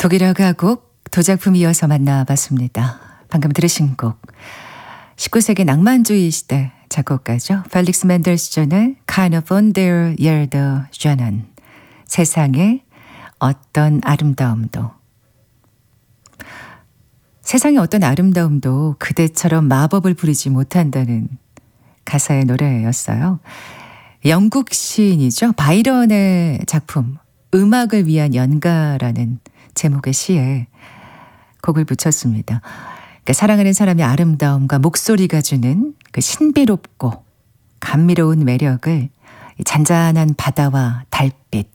독일어 가곡 두 작품 이어서 만나봤습니다. 방금 들으신 곡 19세기 낭만주의 시대 작곡가죠. 펠릭스 맨델스존의 Keine von der Erde Schönen, 세상의 어떤 아름다움도. 세상의 어떤 아름다움도 그대처럼 마법을 부리지 못한다는 가사의 노래였어요. 영국 시인이죠. 바이런의 작품 음악을 위한 연가라는 제목의 시에 곡을 붙였습니다. 그러니까 사랑하는 사람의 아름다움과 목소리가 주는 그 신비롭고 감미로운 매력을 잔잔한 바다와 달빛,